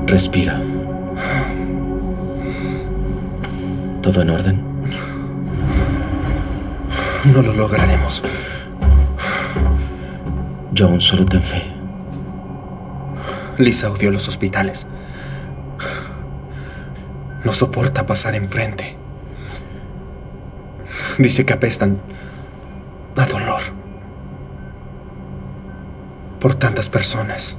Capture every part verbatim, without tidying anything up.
Respira. ¿Todo en orden? No lo lograremos. John, solo ten fe. Lisa odia los hospitales. No soporta pasar enfrente. Dice que apestan a dolor. Por tantas personas.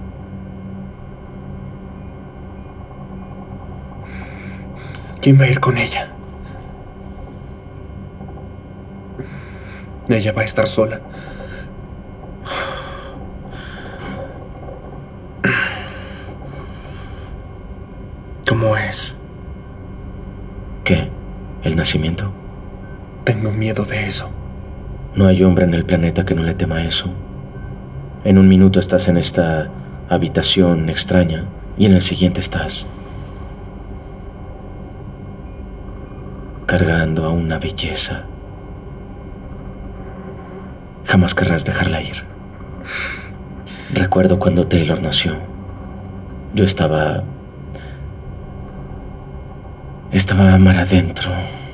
¿Quién va a ir con ella? Ella va a estar sola. ¿Cómo es? ¿Qué? ¿El nacimiento? Tengo miedo de eso. No hay hombre en el planeta que no le tema eso. En un minuto estás en esta habitación extraña y en el siguiente estás cargando a una belleza. Jamás querrás dejarla ir. Recuerdo cuando Taylor nació. Yo estaba... Estaba mar adentro.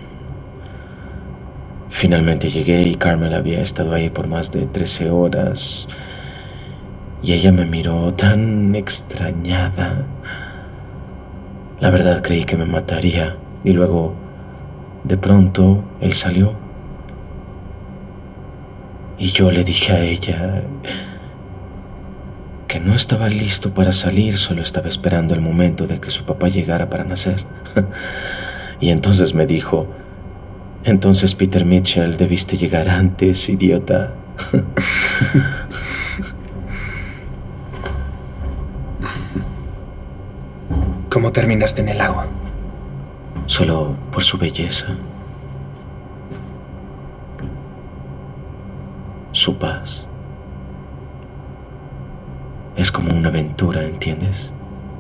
Finalmente llegué y Carmel había estado ahí por más de trece horas. Y ella me miró tan extrañada. La verdad creí que me mataría. Y luego, de pronto, él salió. Y yo le dije a ella que no estaba listo para salir, solo estaba esperando el momento de que su papá llegara para nacer. Y entonces me dijo, entonces Peter Mitchell, debiste llegar antes, idiota. ¿Cómo terminaste en el agua? Solo por su belleza. Su paz. Es como una aventura, ¿entiendes?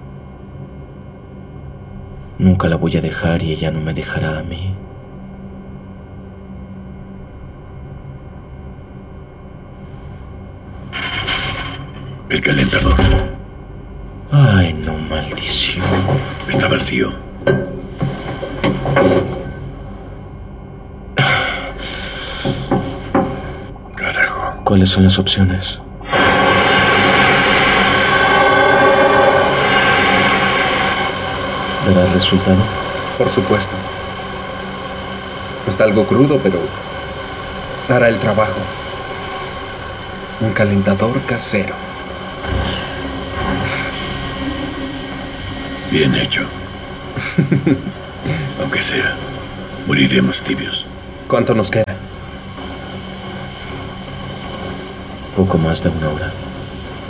Nunca la voy a dejar y ella no me dejará a mí. El calentador. Ay, no, maldición. Está vacío. Carajo. ¿Cuáles son las opciones? ¿Dará resultado? Por supuesto. Está algo crudo, pero hará el trabajo. Un calentador casero. Bien hecho. Aunque sea, moriremos tibios. ¿Cuánto nos queda? Poco más de una hora.